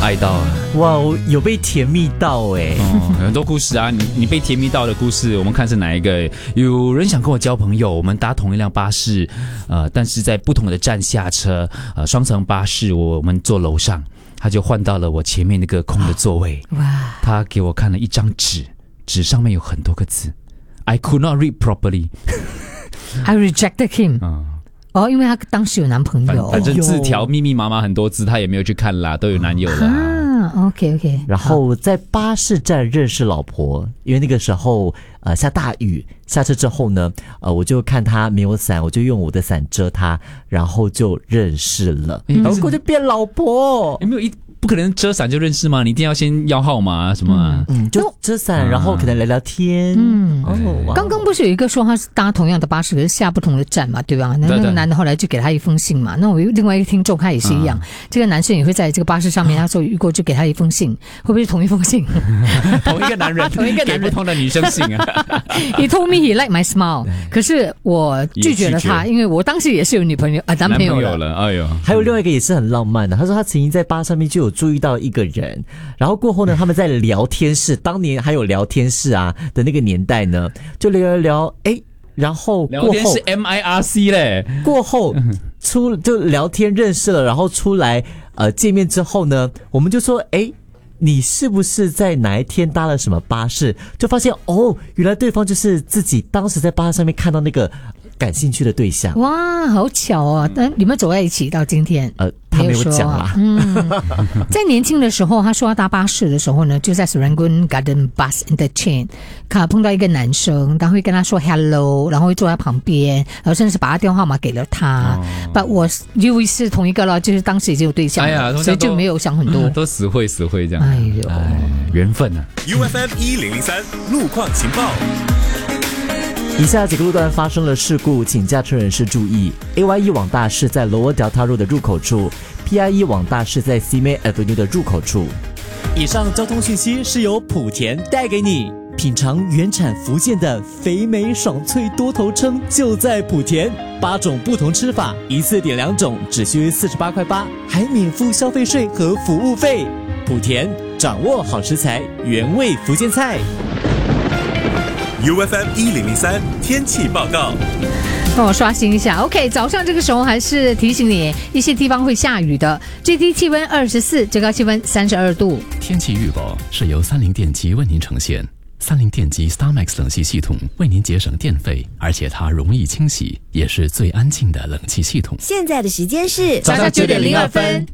爱到了。 哇，有被甜蜜到哎、 很多故事啊，你被甜蜜到的故事，我们看是哪一个？有人想跟我交朋友，我们搭同一辆巴士，但是在不同的站下车，双层巴士，我们坐楼上，他就换到了我前面那个空的座位。哇！他给我看了一张纸，纸上面有很多个字 ，I could not read properly. I rejected him. 因为他当时有男朋友， 反正字条密密麻麻很多字，他也没有去看啦，都有男友了。 OK， 然后在巴士站认识老婆，因为那个时候下大雨，下车之后呢，我就看他没有伞，我就用我的伞遮他，然后就认识了，然后就变老婆。 有没有不可能遮伞就认识吗？你一定要先要号码什么啊？ 就遮伞，然后可能聊聊天。 刚刚不是有一个说他是搭同样的巴士，可是下不同的站嘛，对吧？那个男的后来就给他一封信嘛。那我另外一个听众他也是一样，这个男生也会在这个巴士上面，他说遇过就给他一封信，会不会是同一封信？ 同一个男人，给不同的女生信啊。 He told me he like my smile， 可是我拒绝了他，因为我当时也是有女朋友男朋友了。 哎呦， 还有另外一个也是很浪漫的，他说他曾经在巴士上面就有注意到一个人，然后过后呢，他们在聊天室，当年还有聊天室啊的那个年代呢，就聊，然后过后聊天是 MIRC 嘞， 过后就聊天认识了，然后出来见面之后呢，我们就说你是不是在哪一天搭了什么巴士？就发现原来对方就是自己当时在巴士上面看到那个感兴趣的对象。 哇，好巧哦！但你们走在一起到今天， 他没有讲啦。 在年轻的时候，他说要搭巴士的时候呢，就在 Serangoon Garden Bus Interchange， 碰到一个男生，他会跟他说 hello， 然后会坐在旁边，然后甚至是把他电话号码给了他。但我因为是同一个了，就是当时已经有对象了，所以就没有想很多， 都死会这样。 哎呦， 缘分啊。 UFM 1003路况情报。 以下几个路段发生了事故，请驾车人士注意。AYE 往大市在 Lower Delta Road 的入口处， PIE 往大市在 Simei Avenue 的入口处。以上交通讯息是由莆田带给你。品尝原产福建的肥美爽脆多头称就在莆田，8种不同吃法，一次点2种，只需48块8，还免付消费税和服务费。莆田掌握好食材，原味福建菜。 UFM 1003天气报告。 帮我刷新一下 OK， 早上这个时候还是提醒你一些地方会下雨的，最低气温24，最高气温32度。 天气预报是由30电机为您呈现。30电机 StarMax 冷气系统为您节省电费，而且它容易清洗，也是最安静的冷气系统。 现在的时间是早上9点02分。